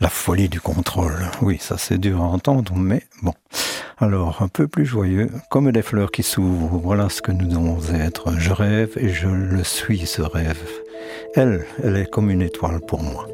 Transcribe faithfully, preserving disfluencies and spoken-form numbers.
La folie du contrôle. Oui, ça c'est dur à entendre, mais bon. Alors, un peu plus joyeux, comme des fleurs qui s'ouvrent, voilà ce que nous devons être. Je rêve et je le suis, ce rêve. Elle, elle est comme une étoile pour moi.